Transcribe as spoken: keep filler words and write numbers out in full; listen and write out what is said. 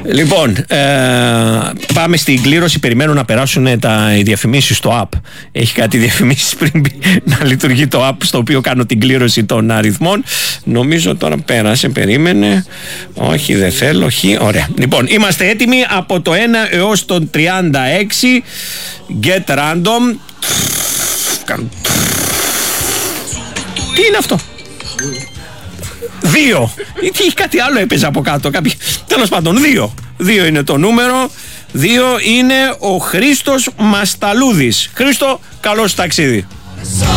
Λοιπόν, ε, πάμε στην κλήρωση. Περιμένω να περάσουν τα, οι διαφημίσεις στο app. Έχει κάτι διαφημίσεις πριν να λειτουργεί το app στο οποίο κάνω την κλήρωση των αριθμών. Νομίζω τώρα πέρασε, περίμενε. Όχι, δεν θέλω. Όχι, ωραία. Λοιπόν, είμαστε έτοιμοι από το ένα έως το τριάντα έξι. Get random. Τι είναι αυτό? Δύο. Τι έχει, κάτι άλλο έπαιζε από κάτω. Κάποιοι... Τέλος πάντων, δύο. Δύο είναι το νούμερο. Δύο είναι ο Χρήστος Μασταλούδης. Χρήστο, καλώς ταξίδι.